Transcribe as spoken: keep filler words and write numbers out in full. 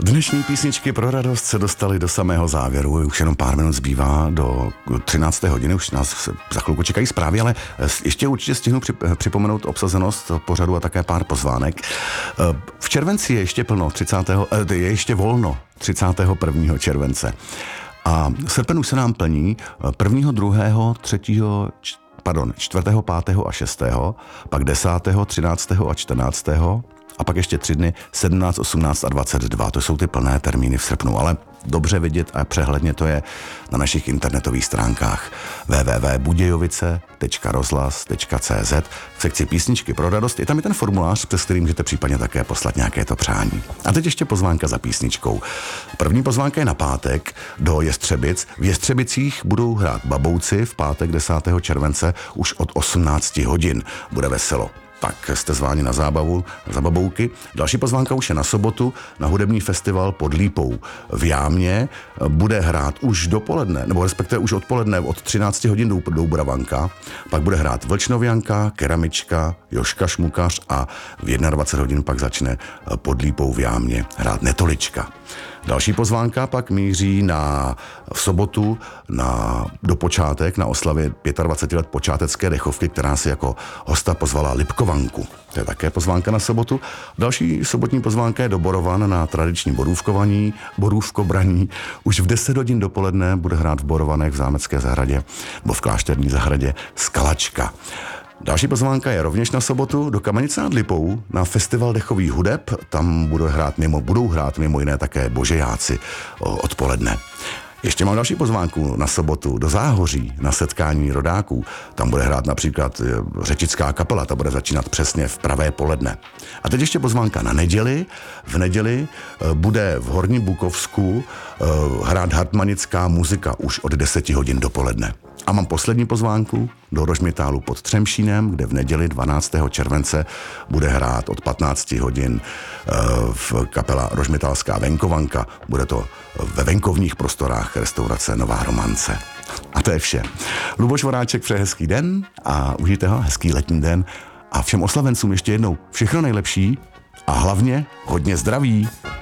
Dnešní písničky pro radost se dostaly do samého závěru. Už jenom pár minut zbývá do třinácté hodiny, už nás za chvilku čekají zprávy, ale ještě určitě stihnu připomenout obsazenost pořadu a také pár pozvánek. V červenci je ještě plno, třicátého je ještě volno třicátého prvního července. A srpen už se nám plní prvního, druhého, třetího, pardon, čtvrtého, pátého a šestého, pak desátého, třináctého a čtrnáctého a pak ještě tři dny, sedmnáct, osmnáct a dvacet dva. To jsou ty plné termíny v srpnu, ale dobře vidět a přehledně to je na našich internetových stránkách w w w tečka budějovice tečka rozhlas tečka c z. V sekci písničky pro radost je tam i ten formulář, přes který můžete případně také poslat nějaké to přání. A teď ještě pozvánka za písničkou. První pozvánka je na pátek do Jestřebic. V Jestřebicích budou hrát Babouci v pátek desátého července už od osmnácti hodin. Bude veselo. Tak jste zváni na zábavu, za babouky. Další pozvánka už je na sobotu na hudební festival pod Lípou v Jámě. Bude hrát už dopoledne, nebo respektive už odpoledne od třinácti hodin do Doubravanka. Pak bude hrát Vlčnovianka, Keramička, Joška Šmukař a v dvacet jedna hodin pak začne pod Lípou v Jámě hrát Netolička. Další pozvánka pak míří na v sobotu na dopočátek na oslavě dvacet pět let počátecké dechovky, která si jako hosta pozvala Lipkovanku. To je také pozvánka na sobotu. Další sobotní pozvánka je do Borovan na tradiční borůvkovaní, borůvkobraní. Už v deset hodin dopoledne bude hrát v Borovanech v Zámecké zahradě nebo v Klášterní zahradě Skalačka. Další pozvánka je rovněž na sobotu do Kamenice nad Lipou na festival dechových hudeb. Tam budou hrát mimo, budou hrát mimo jiné také Božejáci odpoledne. Ještě mám další pozvánku na sobotu do Záhoří na setkání rodáků. Tam bude hrát například řečická kapela, ta bude začínat přesně v pravé poledne. A teď ještě pozvánka na neděli. V neděli bude v Horním Bukovsku hrát hartmanická muzika už od deseti hodin dopoledne. A mám poslední pozvánku do Rožmitálu pod Třemšínem, kde v neděli dvanáctého července bude hrát od patnácti hodin v kapela Rožmitálská venkovanka. Bude to ve venkovních prostorách restaurace Nová Romance. A to je vše. Luboš Voráček přeje hezký den a užijte ho, hezký letní den. A všem oslavencům ještě jednou všechno nejlepší a hlavně hodně zdraví.